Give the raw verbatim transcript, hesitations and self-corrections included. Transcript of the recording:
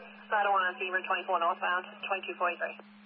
Strata one on Fever, twenty-four northbound, twenty-two forty-three.